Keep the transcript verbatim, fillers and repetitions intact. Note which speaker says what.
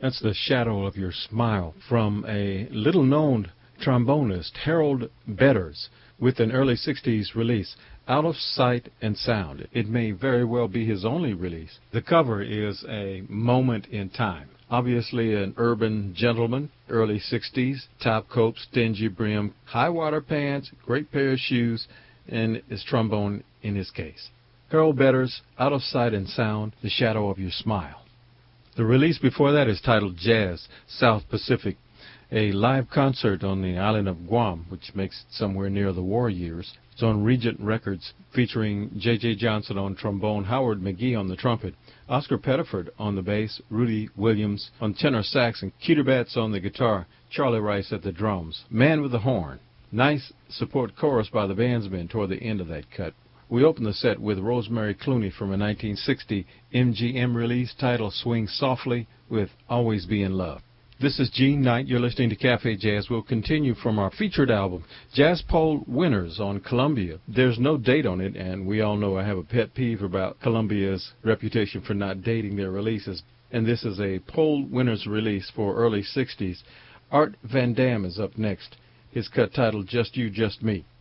Speaker 1: That's The Shadow of Your Smile from a little-known trombonist, Harold Betters, with an early sixties release, Out of Sight and Sound. It may very well be his only release. The cover is a moment in time. Obviously an urban gentleman, early sixties, top coat, stingy brim, high-water pants, great pair of shoes, and his trombone in his case. Harold Betters, Out of Sight and Sound, The Shadow of Your Smile. The release before that is titled Jazz, South Pacific, a live concert on the island of Guam, which makes it somewhere near the war years. It's on Regent Records, featuring J J Johnson on trombone, Howard McGee on the trumpet, Oscar Pettiford on the bass, Rudy Williams on tenor sax, and Keter Betts on the guitar, Charlie Rice at the drums. Man with the Horn. Nice support chorus by the bandsmen toward the end of that cut. We open the set with Rosemary Clooney from a nineteen sixty M G M release titled Swing Softly with Always Be in Love. This is Gene Knight. You're listening to Cafe Jazz. We'll continue from our featured album, Jazz Poll Winners on Columbia. There's no date on it, and we all know I have a pet peeve about Columbia's reputation for not dating their releases. And this is a Poll Winners release for early sixties. Art Van Dam is up next. His cut titled Just You, Just Me.